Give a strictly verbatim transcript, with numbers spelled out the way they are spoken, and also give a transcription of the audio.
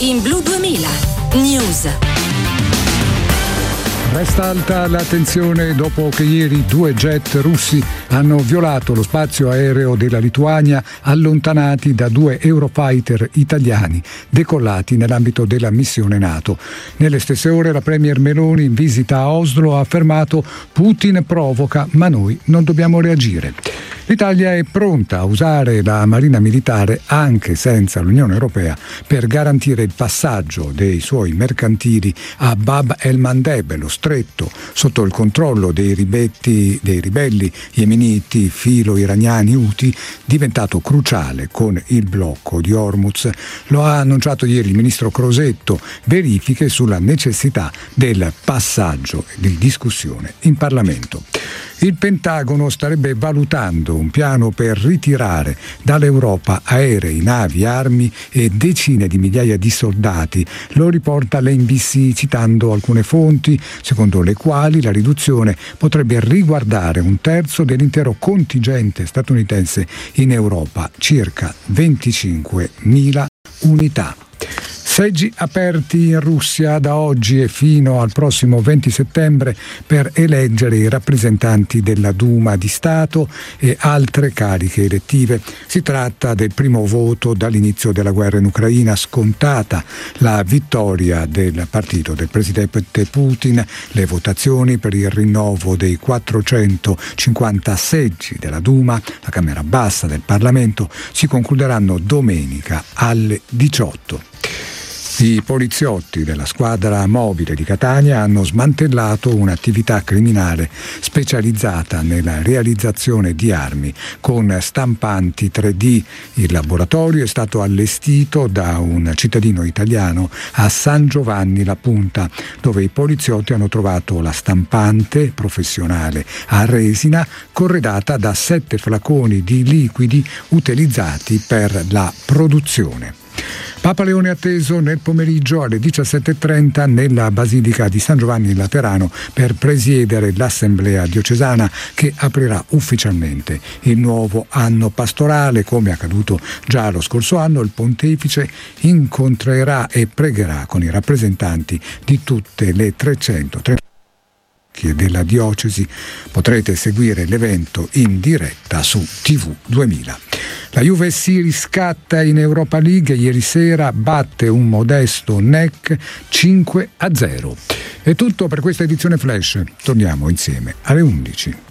in Blu duemila News. Resta alta l'attenzione dopo che ieri due jet russi hanno violato lo spazio aereo della Lituania, allontanati da due Eurofighter italiani decollati nell'ambito della missione NATO. Nelle stesse ore la premier Meloni, in visita a Oslo, ha affermato: Putin provoca, ma noi non dobbiamo reagire. L'Italia è pronta a usare la Marina Militare anche senza l'Unione Europea per garantire il passaggio dei suoi mercantili a Bab el-Mandeb, lo stretto sotto il controllo dei, ribetti, dei ribelli yemeniti filo-iraniani Houthi, diventato cruciale con il blocco di Hormuz. Lo ha annunciato ieri il ministro Crosetto, verifiche sulla necessità del passaggio di discussione in Parlamento. Il Pentagono starebbe valutando un piano per ritirare dall'Europa aerei, navi, armi e decine di migliaia di soldati. Lo riporta l'N B C citando alcune fonti, secondo le quali la riduzione potrebbe riguardare un terzo dell'intero contingente statunitense in Europa, circa venticinquemila unità. Seggi aperti in Russia da oggi e fino al prossimo venti settembre per eleggere i rappresentanti della Duma di Stato e altre cariche elettive. Si tratta del primo voto dall'inizio della guerra in Ucraina, scontata la vittoria del partito del presidente Putin. Le votazioni per il rinnovo dei quattrocentocinquanta seggi della Duma, la Camera Bassa del Parlamento, si concluderanno domenica alle diciotto. I poliziotti della squadra mobile di Catania hanno smantellato un'attività criminale specializzata nella realizzazione di armi con stampanti tre D. Il laboratorio è stato allestito da un cittadino italiano a San Giovanni La Punta, dove i poliziotti hanno trovato la stampante professionale a resina corredata da sette flaconi di liquidi utilizzati per la produzione. Papa Leone atteso nel pomeriggio alle diciassette e trenta nella Basilica di San Giovanni in Laterano per presiedere l'Assemblea diocesana che aprirà ufficialmente il nuovo anno pastorale. Come accaduto già lo scorso anno, il pontefice incontrerà e pregherà con i rappresentanti di tutte le trecentotrenta della diocesi. Potrete seguire l'evento in diretta su T V duemila. La Juve si riscatta in Europa League, ieri sera batte un modesto N E C cinque a zero. È tutto per questa edizione Flash, torniamo insieme alle undici.